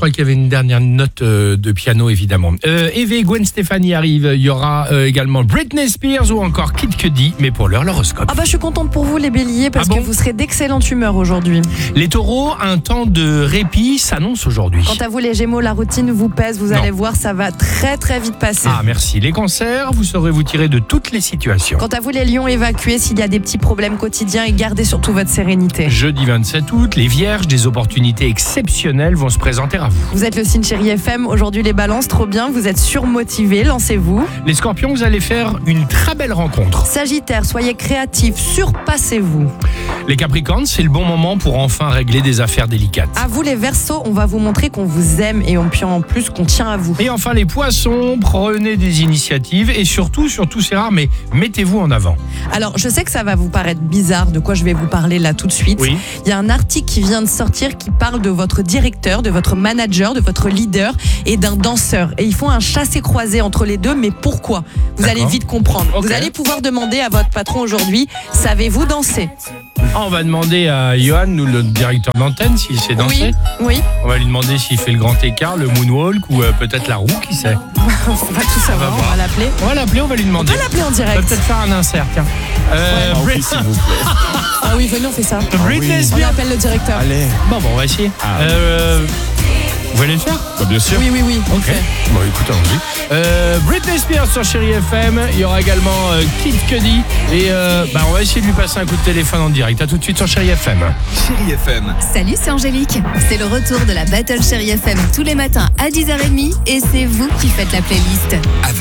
crois qu'il y avait une dernière note de piano, évidemment. Eve et Gwen Stefani arrivent. Il y aura également Britney Spears ou encore Kid Cudi. Mais pour l'heure, l'horoscope. Ah bah, je suis contente pour vous, les béliers, parce que vous serez d'excellente humeur aujourd'hui. Les taureaux, un temps de répit s'annonce aujourd'hui. Quant à vous, les gémeaux, la routine vous pèse. Vous allez voir, ça va très très vite passer. Ah, merci. Les cancers, vous saurez vous tirer de toutes les situations. Quant à vous, les lions, évacuez s'il y a des petits problèmes quotidiens et gardez surtout votre sérénité. Jeudi 27 août, les vierges, des opportunités exceptionnelles vont se présenter à vous. Vous êtes le signe Chéri FM. Aujourd'hui, les balances, trop bien. Vous êtes surmotivés. Lancez-vous. Les scorpions, vous allez faire une très belle rencontre. Sagittaire, soyez créatifs. Surpassez-vous. Les capricornes, c'est le bon moment pour enfin régler des affaires délicates. À vous, les verseaux, on va vous montrer qu'on vous aime et puis en plus qu'on tient à vous. Et enfin, les poissons, prenez des initiatives et surtout, c'est rare, mais mettez-vous en avant. Alors, je sais que ça va vous paraître bizarre de quoi je vais vous parler là tout de suite. Oui. Il y a un article qui vient de sortir qui parle de votre directeur, de votre manager, de votre leader et d'un danseur. Et ils font un chassé-croisé entre les deux, mais pourquoi ? Vous allez vite comprendre. Okay. Vous allez pouvoir demander à votre patron aujourd'hui, savez-vous danser ? On va demander à Johan, nous, le directeur d'antenne, s'il sait danser. Oui. On va lui demander s'il fait le grand écart, le moonwalk ou peut-être la roue, qui sait. On va tout savoir, on va l'appeler. On va l'appeler, on va lui demander. On va l'appeler en On va direct. peut-être faire un insert, tiens. Oui, s'il vous plaît. Ah oui, venez, on fait ça. Britney On Spears. appelle le directeur. Allez. Bon, on va essayer. Vous voulez le faire ? Bah, bien sûr. Oui, on le fait. Bon, écoute, allons-y. Britney Spears sur Chéri FM. Il y aura également Kid Cudi. Et on va essayer de lui passer un coup de téléphone en direct. À tout de suite sur Chéri FM. Chéri FM. Salut, c'est Angélique. C'est le retour de la Battle Chéri FM tous les matins à 10h30 et c'est vous qui faites la playlist. Avec